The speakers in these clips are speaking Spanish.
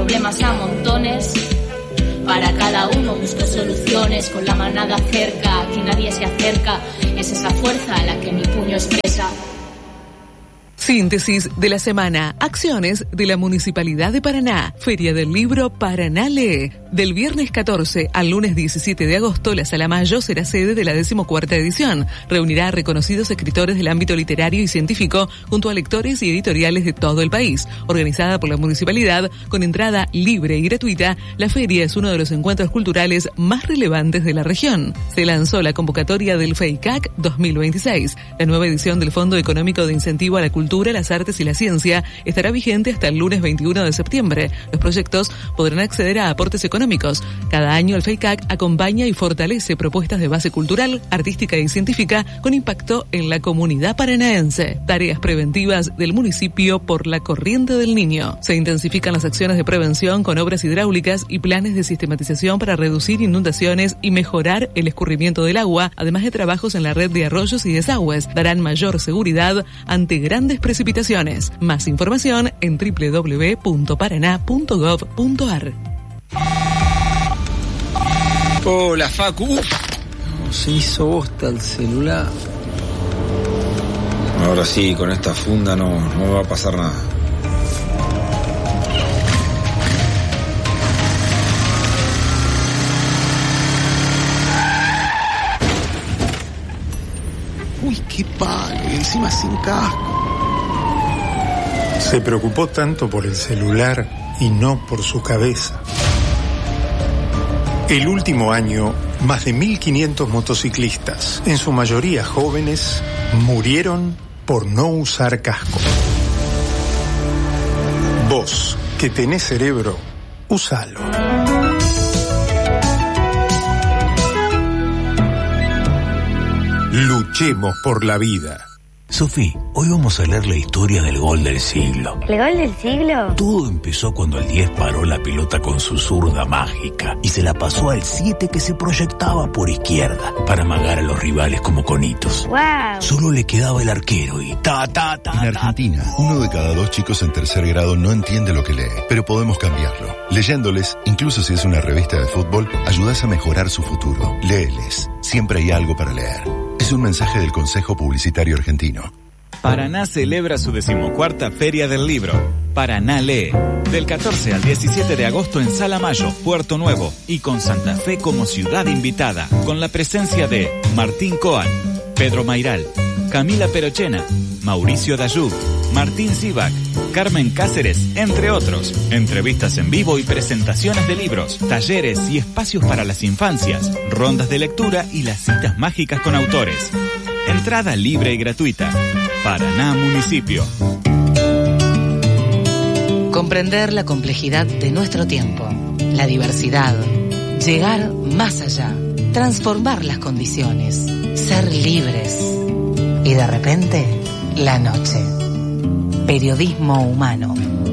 problemas a montones. Para cada uno busco soluciones, con la manada cerca, aquí nadie se acerca. Esa es la fuerza a la que mi puño expresa. Síntesis de la semana. Acciones de la Municipalidad de Paraná. Feria del Libro Paraná Lee. Del viernes 14 al lunes 17 de agosto, la Sala Mayo será sede de la 14ª edición. Reunirá a reconocidos escritores del ámbito literario y científico junto a lectores y editoriales de todo el país. Organizada por la Municipalidad con entrada libre y gratuita, la feria es uno de los encuentros culturales más relevantes de la región. Se lanzó la convocatoria del FEICAC 2026. La nueva edición del Fondo Económico de Incentivo a la Cultura, las Artes y la Ciencia estará vigente hasta el lunes 21 de septiembre. Los proyectos podrán acceder a aportes económicos. Cada año el FEICAC acompaña y fortalece propuestas de base cultural, artística y científica con impacto en la comunidad paranaense. Tareas preventivas del municipio por la corriente del Niño. Se intensifican las acciones de prevención con obras hidráulicas y planes de sistematización para reducir inundaciones y mejorar el escurrimiento del agua, además de trabajos en la red de arroyos y desagües. Darán mayor seguridad ante grandes precipitaciones. Más información en www.paraná.gov.ar. Hola, Facu. No, se hizo bosta el celular. Ahora sí, con esta funda no me va a pasar nada. Uy, qué palo, y encima sin casco. Se preocupó tanto por el celular y no por su cabeza. El último año, más de 1.500 motociclistas, en su mayoría jóvenes, murieron por no usar casco. Vos, que tenés cerebro, úsalo. Luchemos por la vida. Sofi, hoy vamos a leer la historia del gol del siglo. ¿El gol del siglo? Todo empezó cuando el 10 paró la pelota con su zurda mágica y se la pasó al 7 que se proyectaba por izquierda para amagar a los rivales como conitos. ¡Wow! Solo le quedaba el arquero y En Argentina, 1 de cada 2 chicos en tercer grado no entiende lo que lee, pero podemos cambiarlo. Leyéndoles, incluso si es una revista de fútbol, ayudas a mejorar su futuro. Léeles. Siempre hay algo para leer. Es un mensaje del Consejo Publicitario Argentino. Paraná celebra su 14ª Feria del Libro. Paraná Lee. Del 14 al 17 de agosto en Sala Mayo, Puerto Nuevo. Y con Santa Fe como ciudad invitada. Con la presencia de Martín Coan, Pedro Mairal, Camila Perochena, Mauricio Dayú, Martín Sivak, Carmen Cáceres, entre otros. Entrevistas en vivo y presentaciones de libros, talleres y espacios para las infancias, rondas de lectura y las citas mágicas con autores. Entrada libre y gratuita. Paraná Municipio. Comprender la complejidad de nuestro tiempo, la diversidad, llegar más allá, transformar las condiciones, ser libres. Y de repente, la noche. Periodismo humano.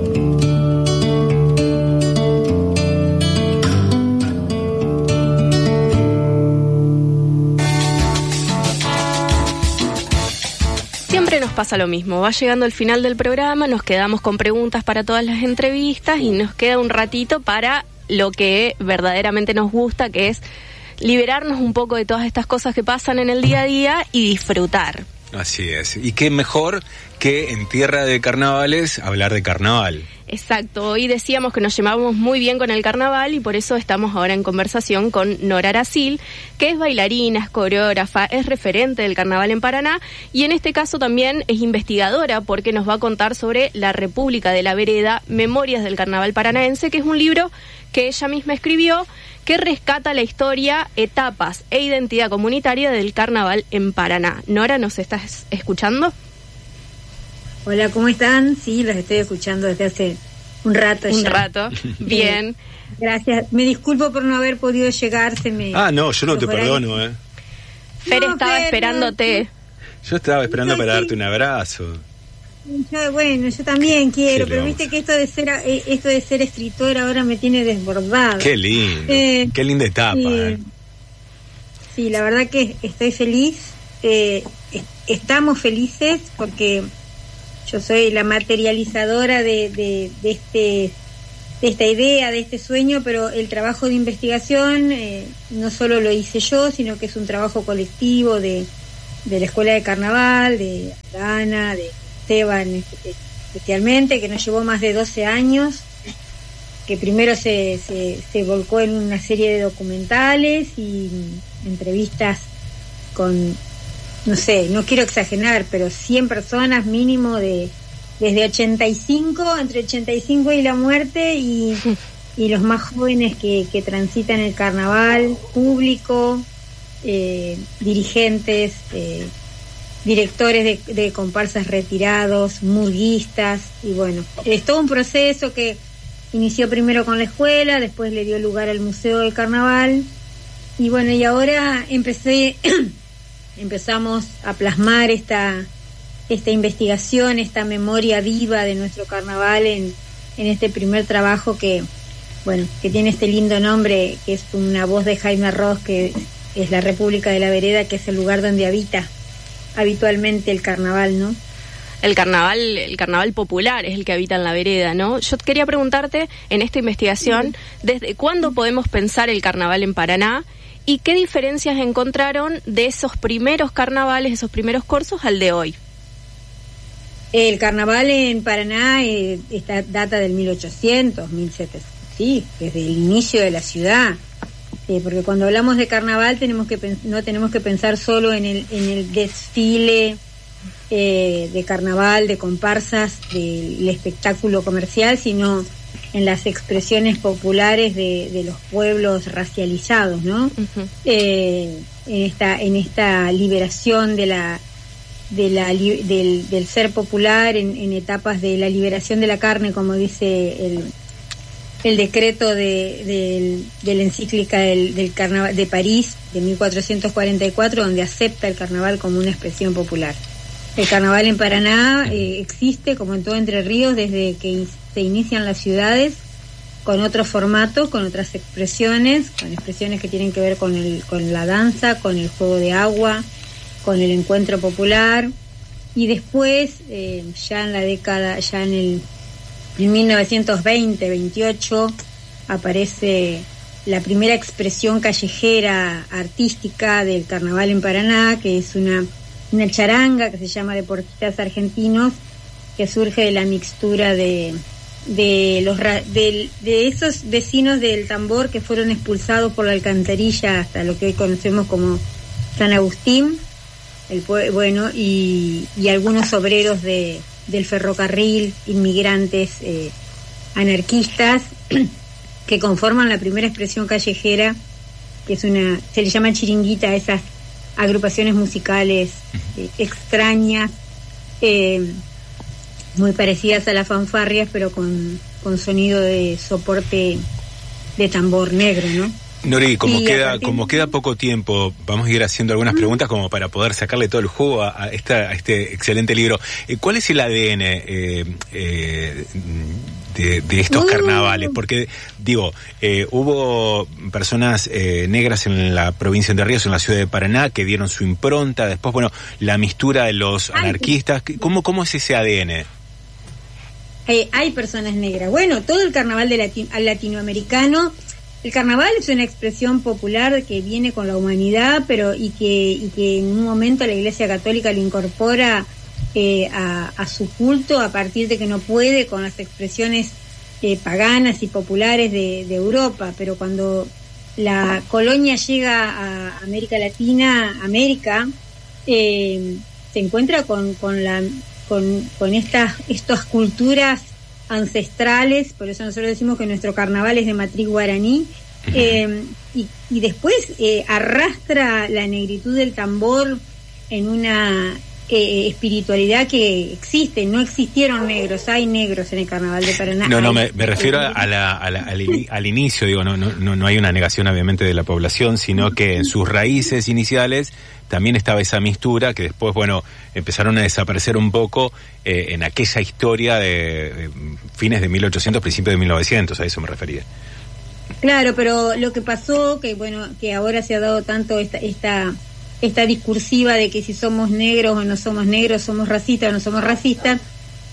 Siempre nos pasa lo mismo, va llegando el final del programa, nos quedamos con preguntas para todas las entrevistas y nos queda un ratito para lo que verdaderamente nos gusta, que es liberarnos un poco de todas estas cosas que pasan en el día a día y disfrutar. Así es. Y qué mejor que en tierra de carnavales hablar de carnaval. Exacto. Hoy decíamos que nos llevamos muy bien con el carnaval y por eso estamos ahora en conversación con Nora Aracil, que es bailarina, es coreógrafa, es referente del carnaval en Paraná y en este caso también es investigadora porque nos va a contar sobre La República de la Vereda, Memorias del Carnaval Paranaense, que es un libro que ella misma escribió que rescata la historia, etapas e identidad comunitaria del carnaval en Paraná. Nora, ¿nos estás escuchando? Hola, ¿cómo están? Sí, los estoy escuchando desde hace un rato ya. Un rato, bien. Gracias. Me disculpo por no haber podido llegar. No, yo no te perdono, Fer estaba esperándote. Yo estaba esperando para darte un abrazo. Yo también quiero, pero viste que esto de ser escritora ahora me tiene desbordada. Qué lindo, qué linda etapa. Sí, la verdad que estoy feliz, estamos felices porque yo soy la materializadora de idea, de este sueño, pero el trabajo de investigación no solo lo hice yo, sino que es un trabajo colectivo de la Escuela de Carnaval, de Ana, de Esteban especialmente, que nos llevó más de 12 años, que primero se volcó en una serie de documentales y entrevistas con, no sé, no quiero exagerar, pero 100 personas mínimo desde 85, entre 85 y la muerte, y los más jóvenes que transitan el carnaval, público, dirigentes, directores de comparsas retirados, murguistas, y bueno, es todo un proceso que inició primero con la escuela, después le dio lugar al Museo del Carnaval, y bueno, y ahora empezamos a plasmar esta investigación, esta memoria viva de nuestro carnaval en este primer trabajo que tiene este lindo nombre, que es una voz de Jaime Ross, que es la República de la Vereda, que es el lugar donde habita habitualmente el carnaval, ¿no? El carnaval popular es el que habita en la vereda, ¿no? Yo quería preguntarte, en esta investigación, ¿desde cuándo podemos pensar el carnaval en Paraná? ¿Y qué diferencias encontraron de esos primeros carnavales, esos primeros cursos, al de hoy? El carnaval en Paraná data del 1800, 1700, sí, desde el inicio de la ciudad. Porque cuando hablamos de carnaval no tenemos que pensar solo en el desfile de carnaval, de comparsas, del espectáculo comercial, sino en las expresiones populares de los pueblos racializados, ¿no? Uh-huh. En esta liberación del ser popular, en etapas de la liberación de la carne, como dice el decreto de la encíclica del carnaval de París de 1444, donde acepta el carnaval como una expresión popular. El carnaval en Paraná existe, como en todo Entre Ríos, desde que se inician las ciudades, con otros formatos, con otras expresiones, con expresiones que tienen que ver con la danza, con el juego de agua, con el encuentro popular, y después, ya en 1920-28, aparece la primera expresión callejera artística del carnaval en Paraná, que es una charanga que se llama Deportistas Argentinos, que surge de la mixtura de esos vecinos del tambor que fueron expulsados por la alcantarilla hasta lo que hoy conocemos como San Agustín, y algunos obreros del ferrocarril, inmigrantes anarquistas, que conforman la primera expresión callejera, que se le llama chiringuita a esas agrupaciones musicales extrañas, muy parecidas a las fanfarrias, pero con sonido de soporte de tambor negro, ¿no? Nori, como queda poco tiempo, vamos a ir haciendo algunas preguntas como para poder sacarle todo el jugo a este excelente libro. ¿Cuál es el ADN de estos carnavales? Porque, hubo personas negras en la provincia de Entre Ríos, en la ciudad de Paraná, que dieron su impronta. Después, la mistura de los anarquistas. ¿Cómo es ese ADN? Hay personas negras. Bueno, todo el carnaval latinoamericano. El carnaval es una expresión popular que viene con la humanidad, y que en un momento la Iglesia Católica lo incorpora a su culto, a partir de que no puede con las expresiones paganas y populares de Europa. Pero cuando la colonia llega a América Latina, se encuentra con estas culturas ancestrales. Por eso nosotros decimos que nuestro carnaval es de matriz guaraní, y después arrastra la negritud del tambor en una espiritualidad que existe. No existieron negros, hay negros en el carnaval de Paraná. No, me refiero al inicio, no hay una negación obviamente de la población, sino que en sus raíces iniciales también estaba esa mistura que después, empezaron a desaparecer un poco en aquella historia de fines de 1800, principios de 1900, a eso me refería. Claro, pero lo que pasó, que ahora se ha dado tanto esta discursiva de que si somos negros o no somos negros, somos racistas o no somos racistas,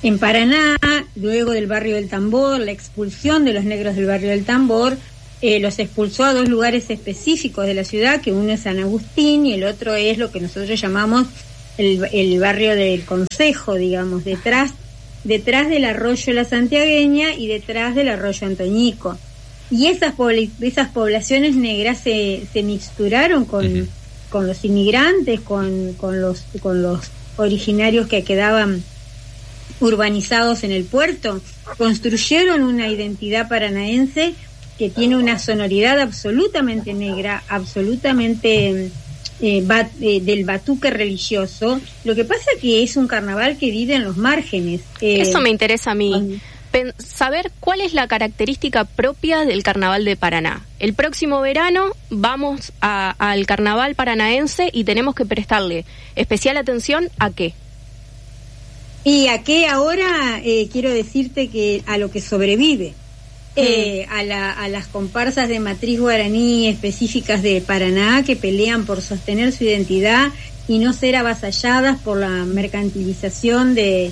En Paraná, luego del barrio del Tambor, la expulsión de los negros del barrio del Tambor, los expulsó a 2 lugares específicos de la ciudad, que uno es San Agustín y el otro es lo que nosotros llamamos el barrio del Concejo, digamos, detrás del arroyo La Santiagueña y detrás del arroyo Antoñico. Y esas poblaciones negras se mixturaron con los inmigrantes, con los originarios que quedaban urbanizados en el puerto, construyeron una identidad paranaense que tiene una sonoridad absolutamente negra, absolutamente del batuque religioso. Lo que pasa que es un carnaval que vive en los márgenes. Eso me interesa a mí, saber cuál es la característica propia del carnaval de Paraná. El próximo verano vamos al carnaval paranaense y tenemos que prestarle especial atención ¿a qué? Y a qué ahora quiero decirte que a lo que sobrevive. A las comparsas de matriz guaraní específicas de Paraná que pelean por sostener su identidad y no ser avasalladas por la mercantilización del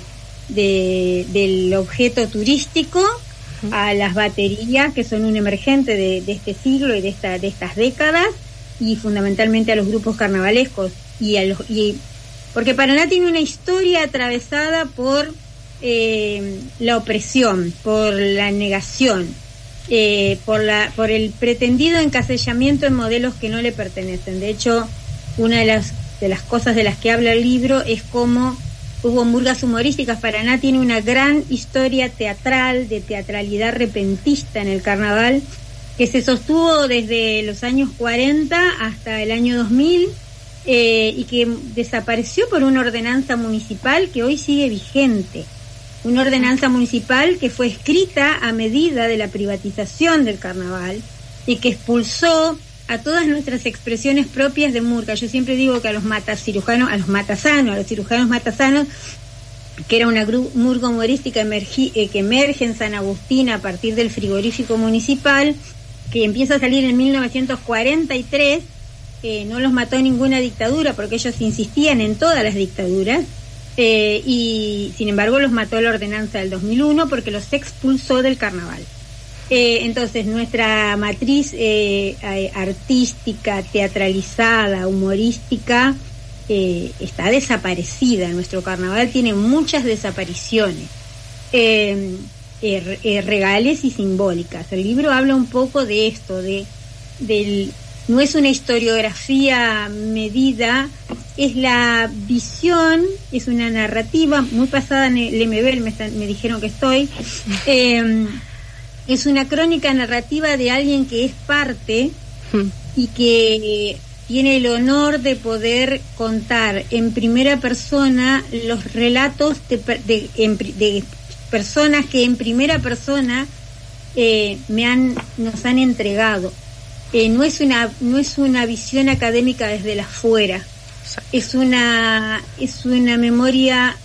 objeto turístico, a las baterías que son un emergente de este siglo y de estas décadas, y fundamentalmente a los grupos carnavalescos porque Paraná tiene una historia atravesada por la opresión, por la negación, por el pretendido encasillamiento en modelos que no le pertenecen. De hecho, una de las cosas de las que habla el libro es cómo hubo murgas humorísticas. Paraná tiene una gran historia teatral, de teatralidad repentista en el carnaval, que se sostuvo desde los años 40 hasta el año 2000, y que desapareció por una ordenanza municipal que hoy sigue vigente. Una ordenanza municipal que fue escrita a medida de la privatización del carnaval y que expulsó a todas nuestras expresiones propias de murga. Yo siempre digo que a los cirujanos matasanos, que era una murga humorística que emerge en San Agustín a partir del frigorífico municipal, que empieza a salir en 1943, no los mató ninguna dictadura porque ellos insistían en todas las dictaduras. Y sin embargo los mató la ordenanza del 2001 porque los expulsó del carnaval. Entonces nuestra matriz artística, teatralizada, humorística, está desaparecida. Nuestro carnaval tiene muchas desapariciones regales y simbólicas. El libro habla un poco de esto, no es una historiografía medida, es la visión, es una narrativa muy pasada en el MBL, me dijeron que estoy, es una crónica narrativa de alguien que es parte y que tiene el honor de poder contar en primera persona los relatos de personas que en primera persona nos han entregado. No es una visión académica desde la afuera, es una memoria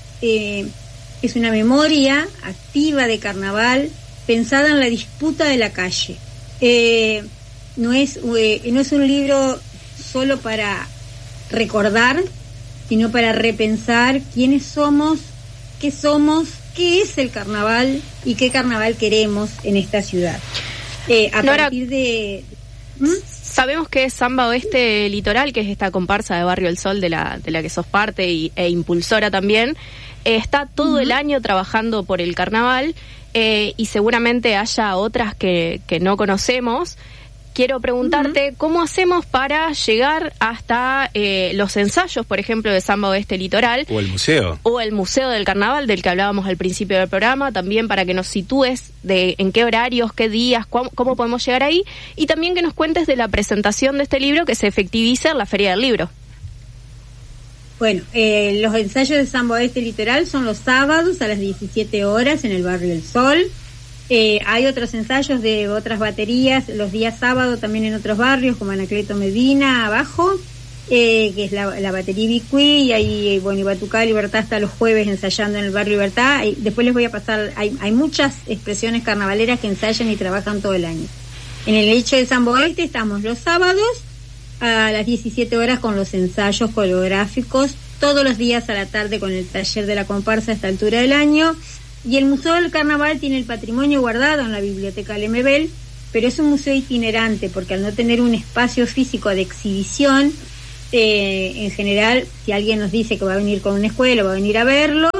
activa de carnaval pensada en la disputa de la calle. No es un libro solo para recordar, sino para repensar quiénes somos, qué es el carnaval y qué carnaval queremos en esta ciudad. Partir de Sabemos que es Samba Oeste Litoral, que es esta comparsa de Barrio El Sol de la que sos parte e impulsora también, está todo el año trabajando por el carnaval, y seguramente haya otras que no conocemos. Quiero preguntarte, ¿cómo hacemos para llegar hasta los ensayos, por ejemplo, de Samba Oeste Litoral? O el museo. O el Museo del Carnaval, del que hablábamos al principio del programa, también para que nos sitúes en qué horarios, qué días, cómo podemos llegar ahí, y también que nos cuentes de la presentación de este libro que se efectiviza en la Feria del Libro. Bueno, los ensayos de Samba Oeste Litoral son los sábados a las 17 horas en el Barrio El Sol. Hay otros ensayos de otras baterías los días sábado también en otros barrios, como Anacleto Medina, abajo, que es la batería Bicuí, y ahí, bueno, y Batucá Libertad está los jueves ensayando en el barrio Libertad. Después les voy a pasar, hay muchas expresiones carnavaleras que ensayan y trabajan todo el año. En el hecho de Samba Oeste estamos los sábados a las 17 horas con los ensayos coreográficos todos los días a la tarde con el taller de la comparsa a esta altura del año. Y el Museo del Carnaval tiene el patrimonio guardado en la Biblioteca Lemebel, pero es un museo itinerante, porque al no tener un espacio físico de exhibición, en general, si alguien nos dice que va a venir con una escuela, va a venir a verlo,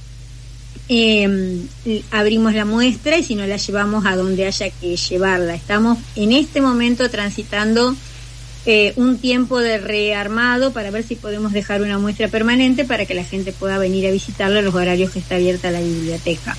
abrimos la muestra y si no la llevamos a donde haya que llevarla. Estamos en este momento transitando un tiempo de rearmado para ver si podemos dejar una muestra permanente para que la gente pueda venir a visitarlo en los horarios que está abierta la biblioteca.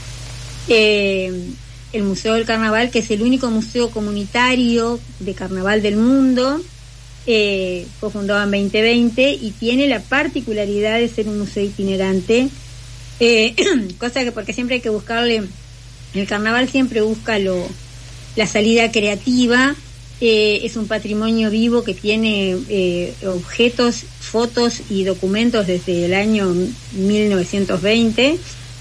El Museo del Carnaval, que es el único museo comunitario de carnaval del mundo, fue fundado en 2020 y tiene la particularidad de ser un museo itinerante, cosa que porque siempre hay que buscarle, el carnaval siempre busca la salida creativa. Es un patrimonio vivo que tiene objetos, fotos y documentos desde el año 1920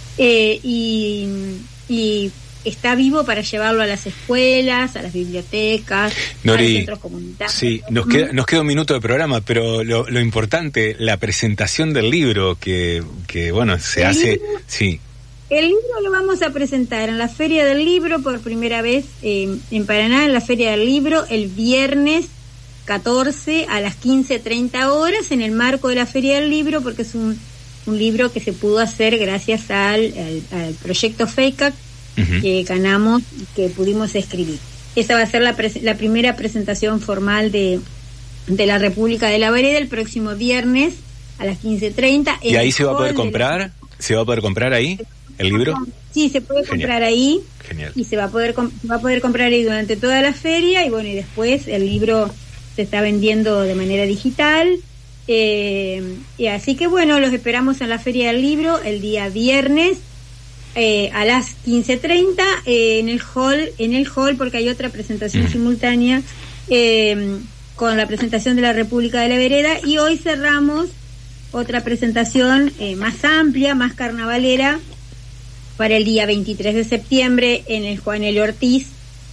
y está vivo para llevarlo a las escuelas, a las bibliotecas, Nori, a los centros comunitarios. Sí, nos queda un minuto de programa, pero lo importante, la presentación del libro que bueno, se hace... Sí. El libro lo vamos a presentar en la Feria del Libro por primera vez en Paraná, en la Feria del Libro, el viernes 14 a las 15:30 horas, en el marco de la Feria del Libro, porque es un libro que se pudo hacer gracias al proyecto FEICAC que ganamos y que pudimos escribir. Esa va a ser la primera presentación formal de la República de la Vereda el próximo viernes a las 15:30. ¿Y ahí se va a poder comprar? ¿Se va a poder comprar ahí el libro? Sí, se puede comprar ahí. Genial. Y se va a poder comprar ahí durante toda la feria, y bueno, y después el libro se está vendiendo de manera digital. Y así que bueno, los esperamos en la Feria del Libro el día viernes a las 15:30 en el hall, porque hay otra presentación simultánea con la presentación de la República de la Vereda, y hoy cerramos otra presentación más amplia, más carnavalera, para el día 23 de septiembre en el Juan L. Ortiz,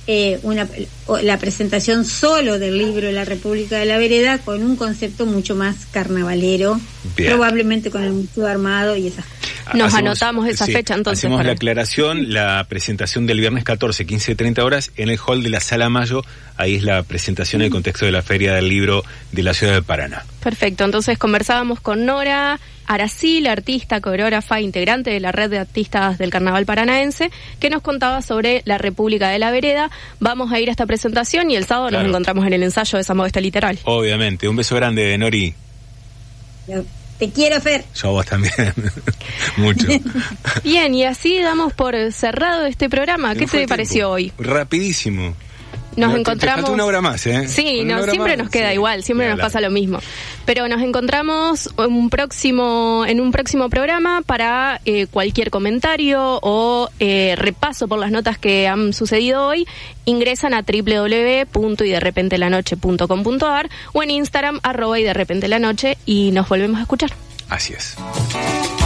la presentación solo del libro de la República de la Vereda, con un concepto mucho más carnavalero. Bien. Probablemente con el museo armado y esas cosas. Anotamos esa fecha entonces. Hacemos la aclaración, la presentación del viernes 14, 15:30 horas, en el hall de la Sala Mayo. Ahí es la presentación en el contexto de la Feria del Libro de la ciudad de Paraná. Perfecto, entonces conversábamos con Nora Aracil, artista, coreógrafa, integrante de la red de artistas del Carnaval Paranaense, que nos contaba sobre la República de la Vereda. Vamos a ir a esta presentación y el sábado nos encontramos en el ensayo de Esa Modesta Literal. Obviamente, un beso grande, Nori. Te quiero, Fer. Yo a vos también. Mucho. Bien, y así damos por cerrado este programa. ¿Qué te pareció hoy? Rapidísimo. Nos encontramos... Te falta una hora más, ¿eh? Sí, siempre nos queda igual, siempre nos pasa lo mismo. Pero nos encontramos en un próximo programa para cualquier comentario o repaso por las notas que han sucedido hoy. Ingresan a www.yderrepentelanoche.com.ar o en Instagram @yderrepentelanoche y nos volvemos a escuchar. Así es.